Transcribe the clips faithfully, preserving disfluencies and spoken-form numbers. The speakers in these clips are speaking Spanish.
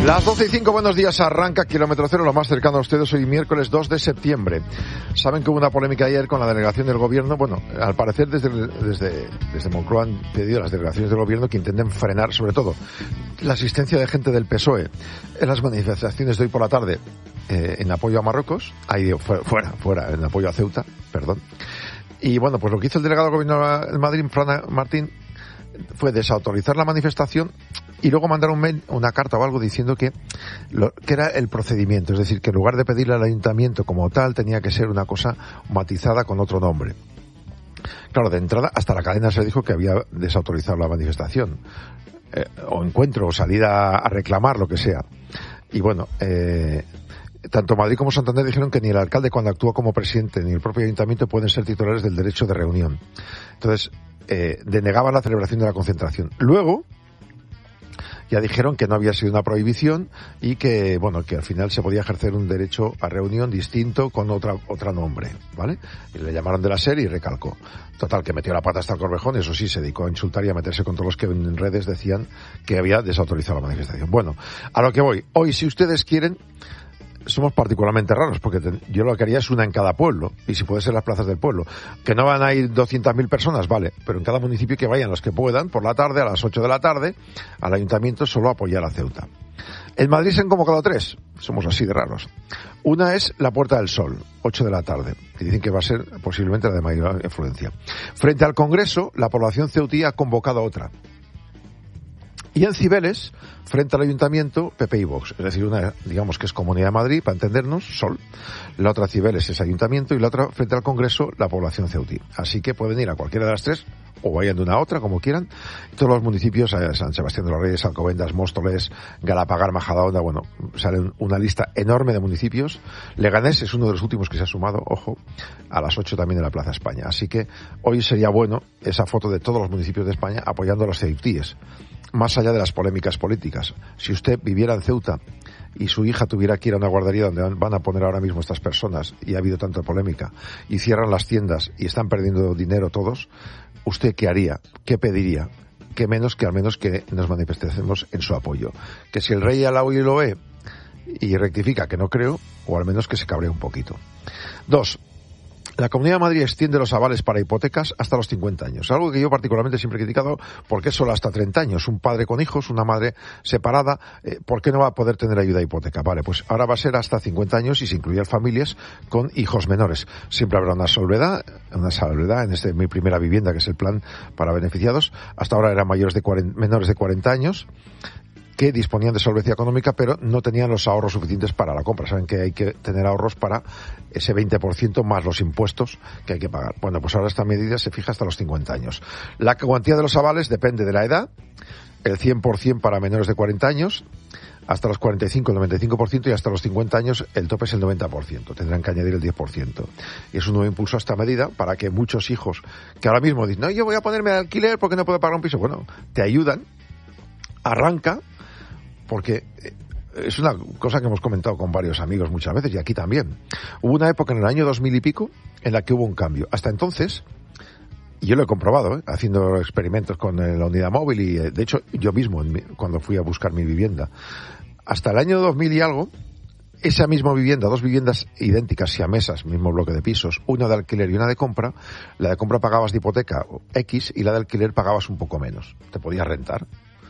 Las doce y cinco, buenos días, arranca Kilómetro Cero, lo más cercano a ustedes, hoy miércoles dos de septiembre. Saben que hubo una polémica ayer con la delegación del gobierno. Bueno, al parecer desde, desde, desde Moncloa han pedido a las delegaciones del gobierno que intenten frenar, sobre todo, la asistencia de gente del P S O E en las manifestaciones de hoy por la tarde eh, en apoyo a Marruecos, ahí fuera, fuera, en apoyo a Ceuta, perdón. Y bueno, pues lo que hizo el delegado del gobierno de Madrid, Fran Martín, fue desautorizar la manifestación y luego mandar un mail, una carta o algo diciendo que, lo, que era el procedimiento, es decir, que en lugar de pedirle al ayuntamiento como tal, tenía que ser una cosa matizada con otro nombre. Claro, de entrada, hasta la cadena se dijo que había desautorizado la manifestación, eh, o encuentro, o salida a reclamar, lo que sea. Y bueno, eh, tanto Madrid como Santander dijeron que ni el alcalde, cuando actúa como presidente, ni el propio ayuntamiento pueden ser titulares del derecho de reunión. Entonces, eh, denegaban la celebración de la concentración. Luego, ya dijeron que no había sido una prohibición y que, bueno, que al final se podía ejercer un derecho a reunión distinto con otra otra nombre, ¿vale? Y le llamaron de la SER y recalcó. Total, que metió la pata hasta el Corvejón, eso sí, se dedicó a insultar y a meterse con todos los que en redes decían que había desautorizado la manifestación. Bueno, a lo que voy. Hoy, si ustedes quieren, somos particularmente raros, porque te, yo lo que haría es una en cada pueblo, y si puede ser las plazas del pueblo. Que no van a ir doscientas mil personas, vale, pero en cada municipio que vayan los que puedan, por la tarde, a las ocho de la tarde, al ayuntamiento solo apoyar a Ceuta. En Madrid se han convocado tres, somos así de raros. Una es la Puerta del Sol, ocho de la tarde, que dicen que va a ser posiblemente la de mayor influencia. Frente al Congreso, la población ceutí ha convocado otra. Y en Cibeles, frente al Ayuntamiento, P P y Vox. Es decir, una, digamos que es Comunidad de Madrid, para entendernos, Sol. La otra Cibeles es Ayuntamiento y la otra, frente al Congreso, la población ceutí. Así que pueden ir a cualquiera de las tres, o vayan de una a otra, como quieran. Todos los municipios, eh, San Sebastián de los Reyes, Alcobendas, Móstoles, Galapagar, Majadahonda, bueno, sale una lista enorme de municipios. Leganés es uno de los últimos que se ha sumado, ojo, a las ocho también en la Plaza España. Así que hoy sería bueno esa foto de todos los municipios de España apoyando a los ceutíes. Más allá de las polémicas políticas. Si usted viviera en Ceuta y su hija tuviera que ir a una guardería donde van a poner ahora mismo estas personas, y ha habido tanta polémica, y cierran las tiendas y están perdiendo dinero todos, ¿usted qué haría? ¿Qué pediría? ¿Qué menos que al menos que nos manifestemos en su apoyo? Que si el rey ala hoy lo ve y rectifica, que no creo, o al menos que se cabree un poquito. Dos. La Comunidad de Madrid extiende los avales para hipotecas hasta los cincuenta años. Algo que yo particularmente siempre he criticado, porque es solo hasta treinta años. Un padre con hijos, una madre separada, eh, ¿por qué no va a poder tener ayuda a hipoteca? Vale, pues ahora va a ser hasta cincuenta años y se incluyen familias con hijos menores. Siempre habrá una salvedad, una salvedad en este mi primera vivienda, que es el plan para beneficiados. Hasta ahora eran mayores de cuarenta, menores de cuarenta años. Que disponían de solvencia económica, pero no tenían los ahorros suficientes para la compra. Saben que hay que tener ahorros para ese veinte por ciento más los impuestos que hay que pagar. Bueno, pues ahora esta medida se fija hasta los cincuenta años. La cuantía de los avales depende de la edad, el cien por ciento para menores de cuarenta años, hasta los cuarenta y cinco el noventa y cinco por ciento y hasta los cincuenta años el tope es el noventa por ciento. Tendrán que añadir el diez por ciento. Y es un nuevo impulso a esta medida para que muchos hijos que ahora mismo dicen, no, yo voy a ponerme de alquiler porque no puedo pagar un piso. Bueno, te ayudan, arranca, porque es una cosa que hemos comentado con varios amigos muchas veces, y aquí también. Hubo una época en el año dos mil y pico en la que hubo un cambio. Hasta entonces, y yo lo he comprobado, ¿eh? haciendo experimentos con la unidad móvil, y de hecho yo mismo, en mi, cuando fui a buscar mi vivienda, hasta el año dos mil y algo, esa misma vivienda, dos viviendas idénticas, siamesas, mismo bloque de pisos, una de alquiler y una de compra, la de compra pagabas de hipoteca X y la de alquiler pagabas un poco menos. Te podías rentar.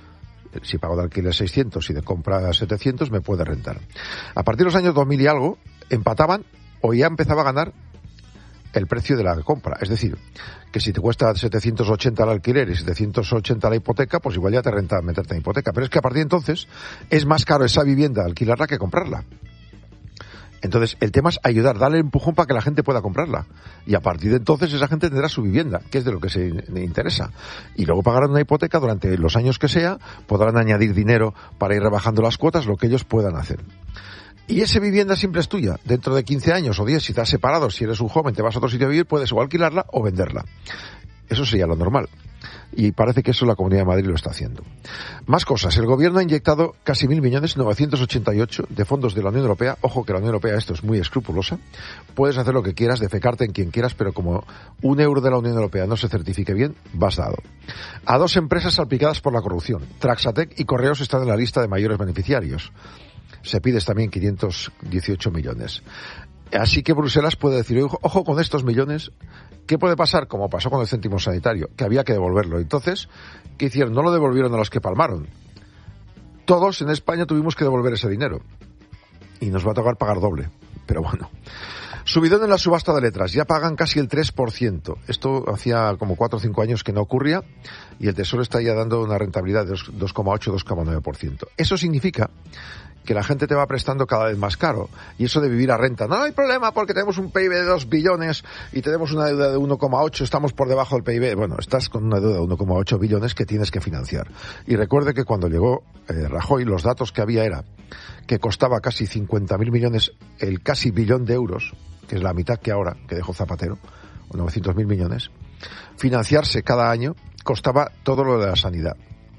Si pago de alquiler seiscientos y de compra setecientos, me puede rentar. A partir de los años dos mil y algo, empataban o ya empezaba a ganar el precio de la compra. Es decir, que si te cuesta setecientos ochenta el alquiler y setecientos ochenta la hipoteca, pues igual ya te renta meterte en hipoteca. Pero es que a partir de entonces es más caro esa vivienda alquilarla que comprarla. Entonces, el tema es ayudar, darle empujón para que la gente pueda comprarla. Y a partir de entonces esa gente tendrá su vivienda, que es de lo que se interesa. Y luego pagarán una hipoteca durante los años que sea, podrán añadir dinero para ir rebajando las cuotas, lo que ellos puedan hacer. Y esa vivienda siempre es tuya. Dentro de quince años o diez, si estás separado, si eres un joven, te vas a otro sitio a vivir, puedes o alquilarla o venderla. Eso sería lo normal. Y parece que eso la Comunidad de Madrid lo está haciendo. Más cosas. El Gobierno ha inyectado casi mil millones, novecientos ochenta y ocho, de fondos de la Unión Europea. Ojo que la Unión Europea esto es muy escrupulosa. Puedes hacer lo que quieras, defecarte en quien quieras, pero como un euro de la Unión Europea no se certifique bien, vas dado. A dos empresas salpicadas por la corrupción. Traxatec y Correos están en la lista de mayores beneficiarios. Se pides también quinientos dieciocho millones. Así que Bruselas puede decir, ojo, ojo con estos millones, ¿qué puede pasar? Como pasó con el céntimo sanitario, que había que devolverlo. Entonces, ¿qué hicieron? No lo devolvieron a los que palmaron. Todos en España tuvimos que devolver ese dinero. Y nos va a tocar pagar doble. Pero bueno. Subidón en la subasta de letras. Ya pagan casi el tres por ciento. Esto hacía como cuatro o cinco años que no ocurría. Y el Tesoro está ya dando una rentabilidad de dos coma ocho a dos coma nueve por ciento. Eso significa que la gente te va prestando cada vez más caro. Y eso de vivir a renta. No hay problema porque tenemos un P I B de dos billones y tenemos una deuda de uno coma ocho, estamos por debajo del P I B. Bueno, estás con una deuda de uno coma ocho billones que tienes que financiar. Y recuerde que cuando llegó eh, Rajoy, los datos que había era que costaba casi cincuenta mil millones, el casi billón de euros, que es la mitad que ahora, que dejó Zapatero, o novecientos mil millones, financiarse cada año costaba todo lo de la sanidad.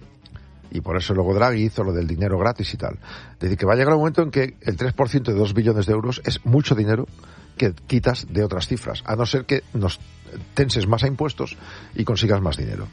Y por eso luego Draghi hizo lo del dinero gratis y tal. Es decir, que va a llegar un momento en que el tres por ciento de dos billones de euros es mucho dinero que quitas de otras cifras, a no ser que nos tenses más a impuestos y consigas más dinero.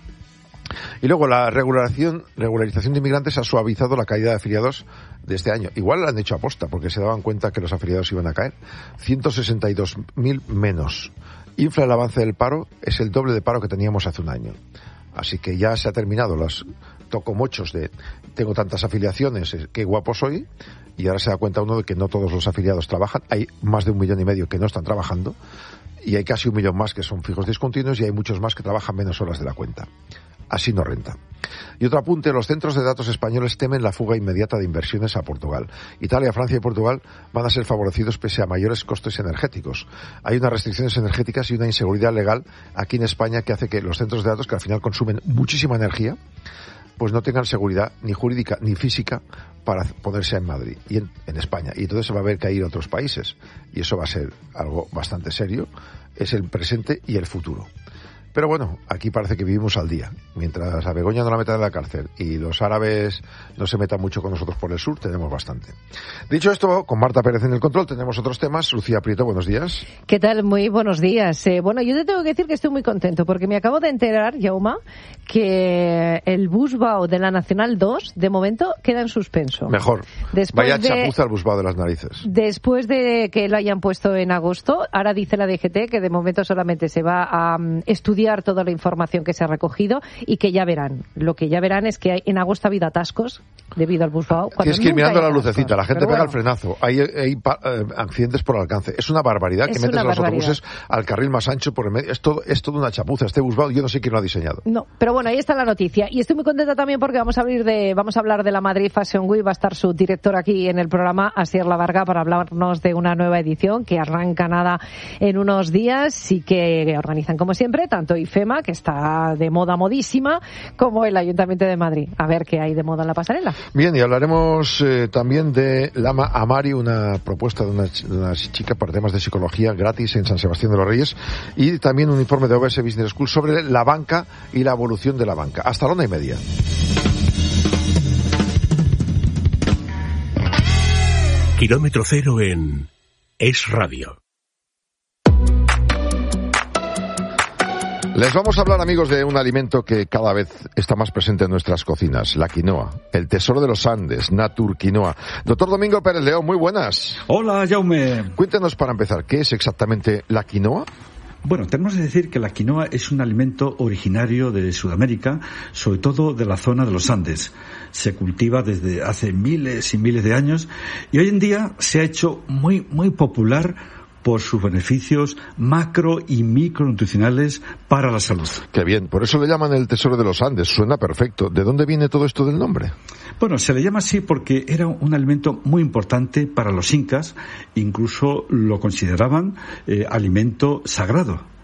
Y luego la regularización, regularización de inmigrantes ha suavizado la caída de afiliados de este año. Igual la han hecho aposta porque se daban cuenta que los afiliados iban a caer. ciento sesenta y dos mil menos. Infla el avance del paro, es el doble de paro que teníamos hace un año. Así que ya se ha terminado los tocomochos de tengo tantas afiliaciones, qué guapo soy, y ahora se da cuenta uno de que no todos los afiliados trabajan. Hay más de un millón y medio que no están trabajando y hay casi un millón más que son fijos discontinuos y hay muchos más que trabajan menos horas de la cuenta. Así no renta. Y otro apunte, los centros de datos españoles temen la fuga inmediata de inversiones a Portugal. Italia, Francia y Portugal van a ser favorecidos pese a mayores costes energéticos. Hay unas restricciones energéticas y una inseguridad legal aquí en España que hace que los centros de datos, que al final consumen muchísima energía, pues no tengan seguridad ni jurídica ni física para ponerse en Madrid y en, en España. Y entonces se va a ver que ir a otros países. Y eso va a ser algo bastante serio. Es el presente y el futuro. Pero bueno, aquí parece que vivimos al día. Mientras a Begoña no la metan en la cárcel y los árabes no se metan mucho con nosotros por el sur, tenemos bastante. Dicho esto, con Marta Pérez en el control tenemos otros temas. Lucía Prieto, buenos días. ¿Qué tal? Muy buenos días. Eh, bueno, yo te tengo que decir que estoy muy contento porque me acabo de enterar, Jaume, que el Busbao de la Nacional dos, de momento, queda en suspenso. Mejor. Después Vaya de, chapuza el Busbao de las narices. Después de que lo hayan puesto en agosto, ahora dice la D G T que de momento solamente se va a um, estudiar toda la información que se ha recogido y que ya verán. Lo que ya verán es que hay, en agosto ha habido atascos debido al Busbao. Tienes que ir mirando la lucecita, la gente Pero pega bueno. el frenazo. Hay, hay pa, eh, accidentes por alcance. Es una barbaridad es que metes los autobuses al carril más ancho por el medio. Es todo, es todo una chapuza. Este Busbao yo no sé quién lo ha diseñado. No, pero bueno, ahí está la noticia. Y estoy muy contenta también porque vamos a abrir de, vamos a hablar de la Madrid Fashion Week. Va a estar su director aquí en el programa, Asier Lavarga, para hablarnos de una nueva edición que arranca nada en unos días y que organizan como siempre tanto IFEMA, que está de moda modísima, como el Ayuntamiento de Madrid. A ver qué hay de moda en la pasarela. Bien, y hablaremos eh, también de Lama Amari, una propuesta de una, de una chica para temas de psicología gratis en San Sebastián de los Reyes, y también un informe de O B S Business School sobre la banca y la evolución de la banca. Hasta la una y media. Kilómetro cero en Es Radio. Les vamos a hablar, amigos, de un alimento que cada vez está más presente en nuestras cocinas, la quinoa, el tesoro de los Andes, Natur Quinoa. Doctor Domingo Pérez León, muy buenas. Hola, Jaume. Cuéntenos para empezar, ¿qué es exactamente la quinoa? Bueno, tenemos que decir que la quinoa es un alimento originario de Sudamérica, sobre todo de la zona de los Andes. Se cultiva desde hace miles y miles de años y hoy en día se ha hecho muy, muy popular por sus beneficios macro y micronutricionales para la salud. Qué bien, por eso le llaman el tesoro de los Andes, suena perfecto. ¿De dónde viene todo esto del nombre? Bueno, se le llama así porque era un alimento muy importante para los incas, incluso lo consideraban eh, alimento sagrado.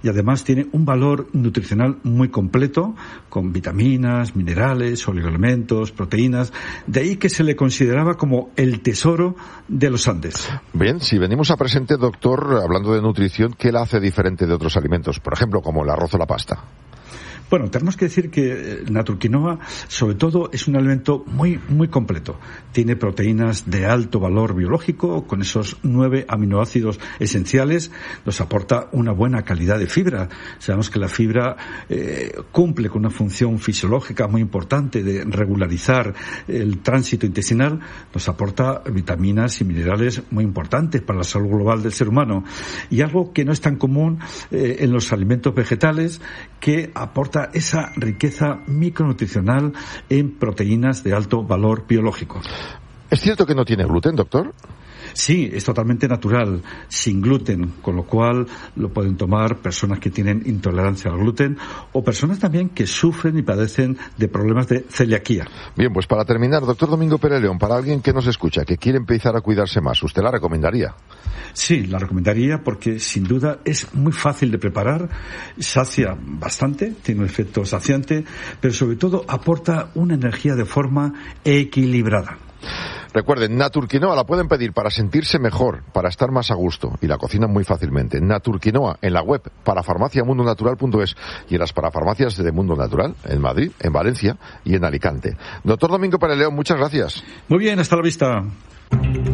y además tiene un valor nutricional muy completo, con vitaminas, minerales, oligoelementos, proteínas. De ahí que se le consideraba como el tesoro de los Andes. Bien, si venimos a presente, doctor, hablando de nutrición, ¿qué la hace diferente de otros alimentos? Por ejemplo, como el arroz o la pasta. Bueno, tenemos que decir que Naturquinoa, sobre todo, es un alimento muy, muy completo. Tiene proteínas de alto valor biológico, con esos nueve aminoácidos esenciales. Nos aporta una buena calidad de fibra. Sabemos que la fibra eh, cumple con una función fisiológica muy importante de regularizar el tránsito intestinal. Nos aporta vitaminas y minerales muy importantes para la salud global del ser humano. Y algo que no es tan común eh, en los alimentos vegetales, que aporta esa riqueza micronutricional en proteínas de alto valor biológico. ¿Es cierto que no tiene gluten, doctor? Sí, es totalmente natural, sin gluten, con lo cual lo pueden tomar personas que tienen intolerancia al gluten o personas también que sufren y padecen de problemas de celiaquía. Bien, pues para terminar, doctor Domingo Pérez León, para alguien que nos escucha, que quiere empezar a cuidarse más, ¿usted la recomendaría? Sí, la recomendaría porque sin duda es muy fácil de preparar, sacia bastante, tiene un efecto saciante, pero sobre todo aporta una energía de forma equilibrada. Recuerden, Naturquinoa la pueden pedir para sentirse mejor, para estar más a gusto, y la cocinan muy fácilmente. Naturquinoa en la web para farmacia mundo natural punto es y en las parafarmacias de Mundo Natural, en Madrid, en Valencia y en Alicante. Doctor Domingo Pérez León, muchas gracias. Muy bien, hasta la vista.